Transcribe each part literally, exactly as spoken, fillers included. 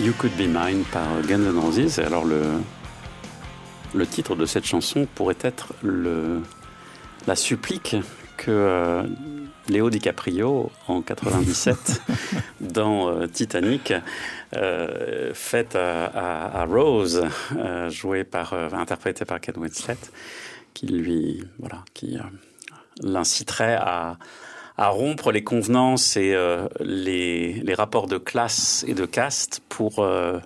You Could Be Mine par Guns N' Roses. Alors le, le titre de cette chanson pourrait être le, la supplique que euh, Léo DiCaprio, en quatre-vingt-dix-sept, dans euh, Titanic, euh, fait à, à, à Rose, euh, jouée par, euh, interprétée par Kate Winslet, qui lui, voilà, qui euh, l'inciterait à à rompre les convenances et euh, les, les rapports de classe et de caste pour euh,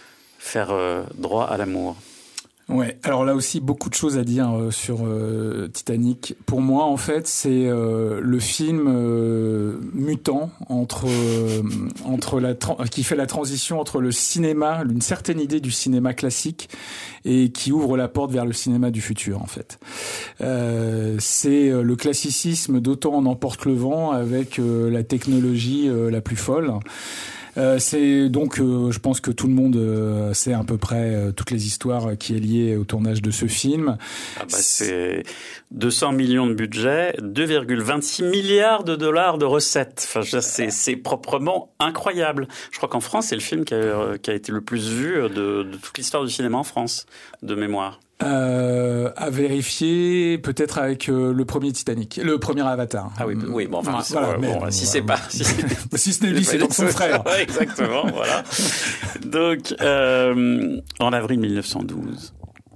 faire euh, droit à l'amour. Ouais, alors là aussi beaucoup de choses à dire euh, sur euh, Titanic. Pour moi, en fait, c'est euh, le film euh, mutant entre euh, entre la tra- qui fait la transition entre le cinéma, une certaine idée du cinéma classique, et qui ouvre la porte vers le cinéma du futur, en fait. Euh, c'est le classicisme d'Autant en emporte le vent avec euh, la technologie euh, la plus folle. Euh, c'est donc, euh, je pense que tout le monde euh, sait à peu près euh, toutes les histoires qui est liée au tournage de ce film. Ah bah c'est deux cents millions de budget, deux virgule vingt-six milliards de dollars de recettes. Enfin, c'est, c'est proprement incroyable. Je crois qu'en France, c'est le film qui a, qui a été le plus vu de, de toute l'histoire du cinéma en France, de mémoire. Euh, à vérifier, peut-être avec euh, le premier Titanic, le premier Avatar. Ah oui, oui, bon, enfin, voilà, euh, mais, bon, bon, si voilà, c'est pas, si, si ce n'est lui, c'est donc son frère. Exactement, voilà. Donc, euh, en avril mille neuf cent douze,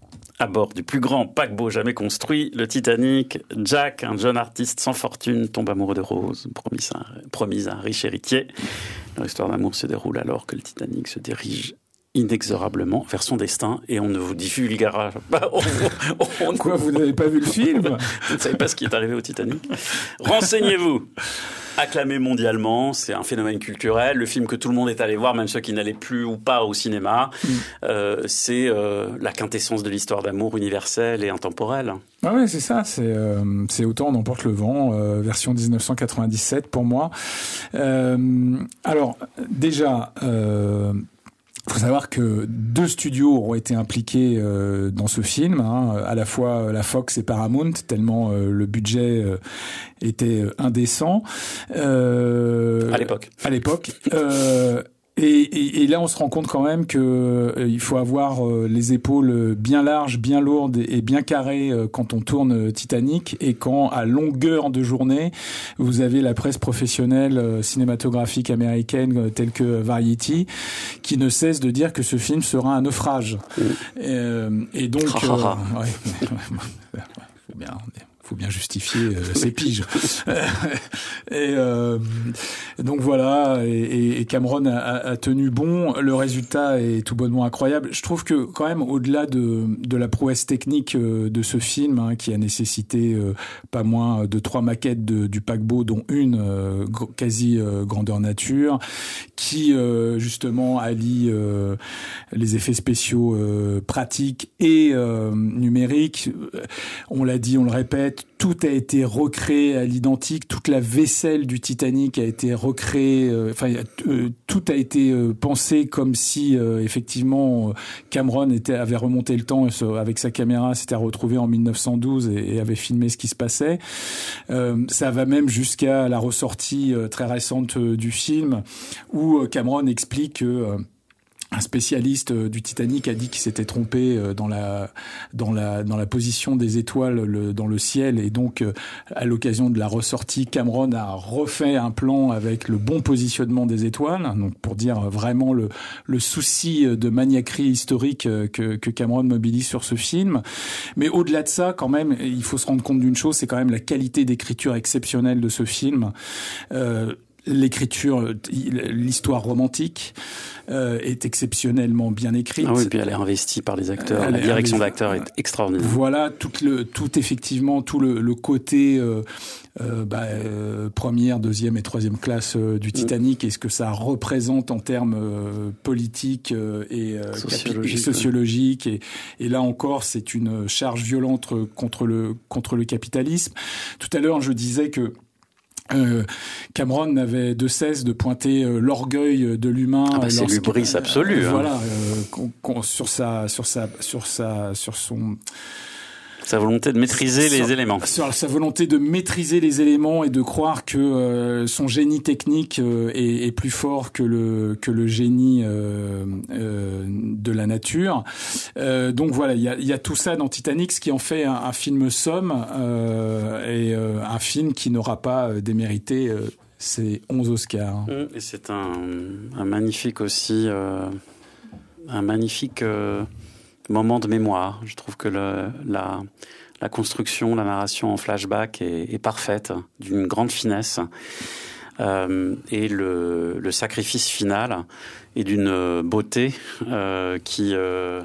à bord du plus grand paquebot jamais construit, le Titanic, Jack, un jeune artiste sans fortune, tombe amoureux de Rose, promise à, promise à un riche héritier. Leur histoire d'amour se déroule alors que le Titanic se dirige inexorablement vers son destin, et on ne vous divulguera pas. On, on, on, Quoi, vous n'avez pas vu le film? Vous ne savez pas ce qui est arrivé au Titanic? Renseignez-vous. Acclamé mondialement, c'est un phénomène culturel. Le film que tout le monde est allé voir, même ceux qui n'allaient plus ou pas au cinéma, mmh. euh, c'est euh, la quintessence de l'histoire d'amour universelle et intemporelle. Ah ouais, c'est ça. C'est, euh, c'est Autant on emporte le vent, euh, version dix-neuf cent quatre-vingt-dix-sept pour moi. Euh, alors déjà. Euh, Il faut savoir que deux studios ont été impliqués euh, dans ce film, hein, à la fois la Fox et Paramount, tellement euh, le budget euh, était indécent. Euh, à l'époque. À l'époque. Euh, Et, et, et là, on se rend compte quand même que euh, il faut avoir euh, les épaules bien larges, bien lourdes et, et bien carrées euh, quand on tourne Titanic, et quand à longueur de journée, vous avez la presse professionnelle euh, cinématographique américaine euh, telle que Variety qui ne cesse de dire que ce film sera un naufrage. Mmh. Euh, et donc, euh, ouais, faut bien. faut bien justifier euh, ses piges. et euh, donc voilà, et, et Cameron a, a tenu bon. Le résultat est tout bonnement incroyable. Je trouve que quand même, au-delà de, de la prouesse technique euh, de ce film, hein, qui a nécessité euh, pas moins de trois maquettes de, du paquebot, dont une euh, quasi euh, grandeur nature, qui euh, justement allie euh, les effets spéciaux euh, pratiques et euh, numériques. On l'a dit, on le répète, tout a été recréé à l'identique, toute la vaisselle du Titanic a été recréée, euh, enfin euh, tout a été euh, pensé comme si euh, effectivement Cameron était, avait remonté le temps et, avec sa caméra, s'était retrouvé en mille neuf cent douze et, et avait filmé ce qui se passait. Euh, ça va même jusqu'à la ressortie euh, très récente euh, du film où euh, Cameron explique que euh, un spécialiste du Titanic a dit qu'il s'était trompé dans la dans la dans la position des étoiles le, dans le ciel, et donc à l'occasion de la ressortie, Cameron a refait un plan avec le bon positionnement des étoiles, donc pour dire vraiment le le souci de maniaquerie historique que que Cameron mobilise sur ce film. Mais au-delà de ça, quand même, il faut se rendre compte d'une chose, c'est quand même la qualité d'écriture exceptionnelle de ce film. Euh, L'écriture, l'histoire romantique euh, est exceptionnellement bien écrite. Ah oui, puis elle est investie par les acteurs. Elle la direction d'acteurs est extraordinaire. Voilà, tout le, tout effectivement, tout le, le côté euh, euh, bah, euh, première, deuxième et troisième classe euh, du Titanic, et ce que ça représente en termes euh, politiques euh, et, euh, sociologiques. Capi- et sociologiques. Et, et là encore, c'est une charge violente contre le contre le capitalisme. Tout à l'heure, je disais que Euh, Cameron n'avait de cesse de pointer euh, l'orgueil de l'humain. Ah bah c'est l'hubris absolu. Euh, hein. voilà, euh, qu'on, qu'on, sur sa, sur sa, sur sa, sur son. Sa volonté de maîtriser sur, les éléments. Sur sa volonté de maîtriser les éléments et de croire que euh, son génie technique euh, est, est plus fort que le que le génie euh, euh, de la nature. Euh, donc voilà, il y a, y a tout ça dans Titanic, ce qui en fait un, un film somme euh, et euh, un film qui n'aura pas euh, démérité euh, ses onze Oscars. Et c'est un, un magnifique aussi, euh, un magnifique euh, moment de mémoire. Je trouve que le, la, la construction, la narration en flashback est, est parfaite, d'une grande finesse. Euh, et le, le sacrifice final est d'une beauté euh, qui... Euh,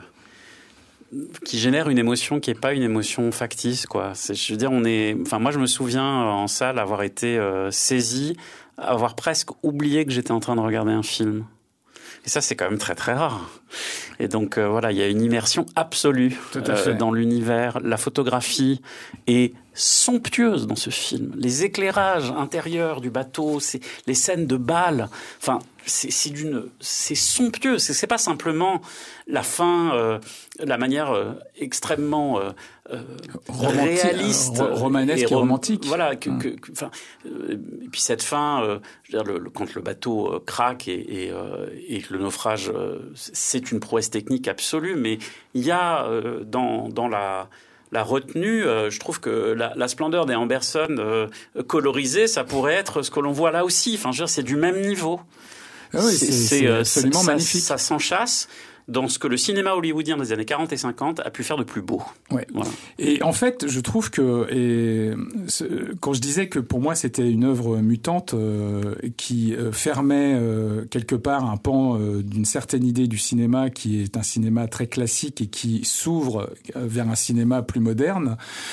qui génère une émotion qui est pas une émotion factice, quoi. C'est, je veux dire, on est, enfin, moi, je me souviens en salle avoir été euh, saisi, avoir presque oublié que j'étais en train de regarder un film. Et ça, c'est quand même très, très rare. Et donc, euh, voilà, il y a une immersion absolue euh, dans l'univers. La photographie est somptueuse dans ce film. Les éclairages intérieurs du bateau, c'est les scènes de bal. Enfin, c'est, c'est d'une, c'est somptueux. C'est, c'est pas simplement la fin, euh, la manière euh, extrêmement euh, euh, réaliste, euh, romanesque et, rom- et romantique. Voilà. Que, hum. que, que, enfin, euh, et puis cette fin, euh, je veux dire, le, le, quand le bateau euh, craque et, et, euh, et le naufrage, euh, c'est une prouesse technique absolue. Mais il y a euh, dans dans la La retenue, euh, je trouve que la, la splendeur des Amberson euh, colorisés, ça pourrait être ce que l'on voit là aussi. Enfin, je veux dire, c'est du même niveau. Ah oui, c'est, c'est, c'est absolument ça, magnifique. Ça, ça s'enchasse dans ce que le cinéma hollywoodien des années quarante et cinquante a pu faire de plus beau. Ouais. Voilà. Et en fait, je trouve que, et ce, quand je disais que pour moi c'était une œuvre mutante euh, qui euh, fermait euh, quelque part un pan euh, d'une certaine idée du cinéma qui est un cinéma très classique et qui s'ouvre vers un cinéma plus moderne,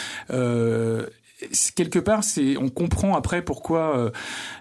euh, quelque part, c'est, on comprend après pourquoi euh,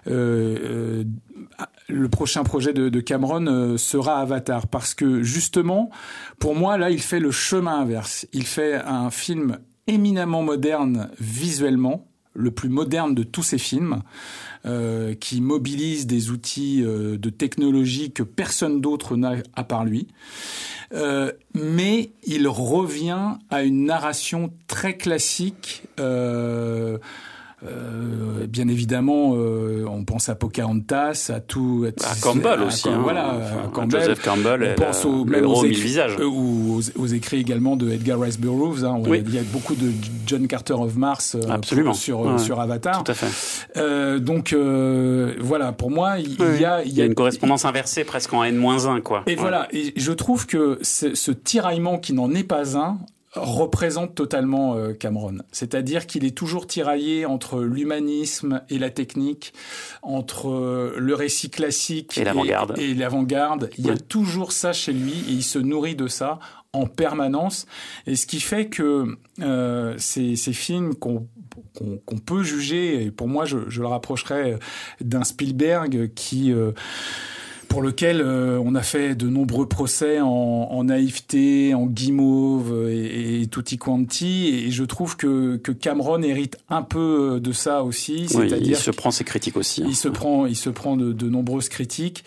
euh, le prochain projet de, de Cameron euh, sera Avatar. Parce que justement, pour moi, là, il fait le chemin inverse. Il fait un film éminemment moderne visuellement, le plus moderne de tous ses films, euh, qui mobilise des outils euh, de technologie que personne d'autre n'a à part lui. Euh, mais il revient à une narration très classique. Euh, euh, bien évidemment, euh, on pense à Pocahontas, à tout, à, à Campbell à, aussi, à, hein, voilà, enfin, à Campbell. Joseph Campbell, on pense au, le héros aux mille visages, euh, ou aux, aux écrits également de Edgar Rice Burroughs. Hein, oui. Il y a beaucoup de John Carter of Mars euh, Absolument. Pour, sur ouais, sur Avatar. Tout à fait. Euh, donc euh, voilà, pour moi, il oui. y a il y a une correspondance il, inversée, presque en N moins un, quoi. Et ouais. voilà, et je trouve que ce tiraillement qui n'en est pas un représente totalement euh, Cameron. C'est-à-dire qu'il est toujours tiraillé entre l'humanisme et la technique, entre euh, le récit classique et l'avant-garde. Et, et l'avant-garde. Il y a ouais. toujours ça chez lui et il se nourrit de ça en permanence. Et ce qui fait que euh, ces, ces films qu'on, qu'on, qu'on peut juger, et pour moi je, je le rapprocherais d'un Spielberg qui... Euh, pour lequel euh, on a fait de nombreux procès en, en naïveté, en guimauve et, et tutti quanti. Et je trouve que, que Cameron hérite un peu de ça aussi. Oui, c'est-à-dire il se prend ses critiques aussi. Il hein. se prend, il se prend de, de nombreuses critiques.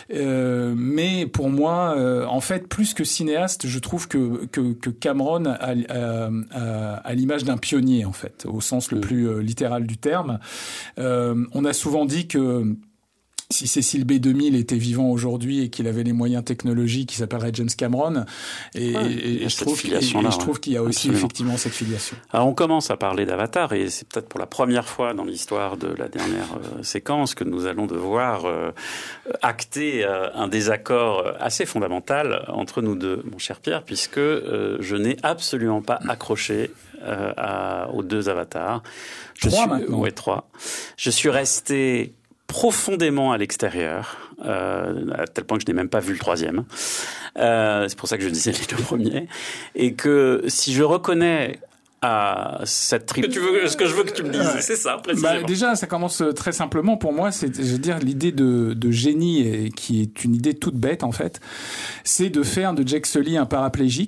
Euh, mais pour moi, euh, en fait, plus que cinéaste, je trouve que, que, que Cameron a, a, a, a l'image d'un pionnier, en fait, au sens le plus euh, littéral du terme. Euh, on a souvent dit que si Cécile B deux mille était vivant aujourd'hui et qu'il avait les moyens technologiques, il s'appellerait James Cameron. Et, ouais, et, et je, trouve, et, et je trouve qu'il y a aussi Absolument. effectivement cette filiation. Alors on commence à parler d'Avatar et c'est peut-être pour la première fois dans l'histoire de la dernière euh, séquence que nous allons devoir euh, acter euh, un désaccord assez fondamental entre nous deux, mon cher Pierre, puisque euh, je n'ai absolument pas accroché euh, à, aux deux Avatars. Je trois suis, maintenant. Ouais, trois. Je suis resté profondément à l'extérieur, euh, à tel point que je n'ai même pas vu le troisième. Euh, c'est pour ça que je disais les deux premiers. Et que si je reconnais à cette tribu... Ce que je veux que tu me dises, c'est ça, précisément. Bah, déjà, ça commence très simplement pour moi. C'est, je veux dire, l'idée de, de génie, et qui est une idée toute bête, en fait, c'est de faire de Jake Sully un paraplégique,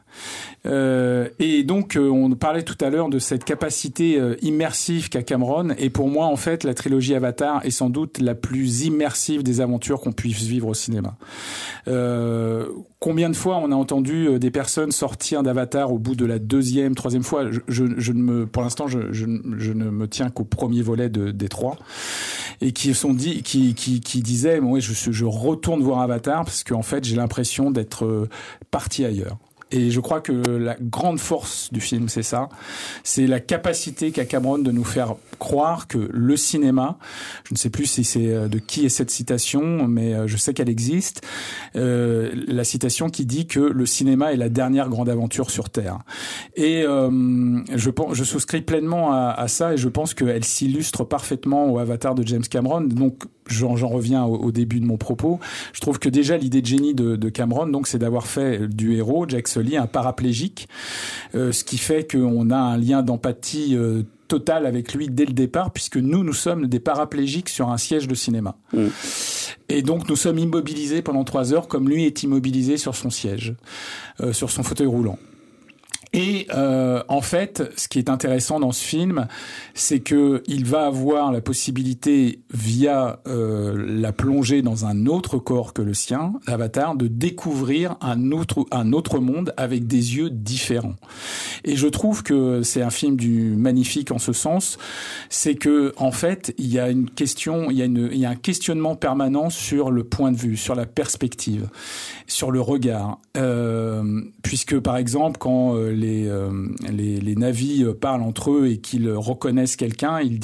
Euh, et donc, euh, on parlait tout à l'heure de cette capacité euh, immersive qu'a Cameron. Et pour moi, en fait, la trilogie Avatar est sans doute la plus immersive des aventures qu'on puisse vivre au cinéma. Euh, combien de fois on a entendu des personnes sortir d'Avatar au bout de la deuxième, troisième fois? Je, je, je ne me, pour l'instant, je, je, je ne me tiens qu'au premier volet de, des trois, et qui sont dit, qui, qui, qui disaient, bon, ouais, je, je retourne voir Avatar parce qu'en fait, j'ai l'impression d'être parti ailleurs. Et je crois que la grande force du film, c'est ça. C'est la capacité qu'a Cameron de nous faire croire que le cinéma, je ne sais plus si c'est de qui est cette citation, mais je sais qu'elle existe, euh, la citation qui dit que le cinéma est la dernière grande aventure sur Terre. Et euh, je, pense, je souscris pleinement à, à ça, et je pense qu'elle s'illustre parfaitement au Avatar de James Cameron. Donc, J'en, j'en reviens au, au début de mon propos. Je trouve que déjà l'idée de génie de, de Cameron, donc, c'est d'avoir fait du héros, Jake Sully, un paraplégique, euh, ce qui fait qu'on a un lien d'empathie euh, total avec lui dès le départ, puisque nous, nous sommes des paraplégiques sur un siège de cinéma. Mmh. Et donc, nous sommes immobilisés pendant trois heures, comme lui est immobilisé sur son siège, euh, sur son fauteuil roulant. Et euh, en fait, ce qui est intéressant dans ce film, c'est que il va avoir la possibilité, via euh, la plongée dans un autre corps que le sien, l'Avatar, de découvrir un autre un autre monde avec des yeux différents. Et je trouve que c'est un film du magnifique en ce sens, c'est que en fait, il y a une question, il y a une il y a un questionnement permanent sur le point de vue, sur la perspective, sur le regard, euh, puisque par exemple quand euh, Les, euh, les, les navis parlent entre eux et qu'ils reconnaissent quelqu'un, ils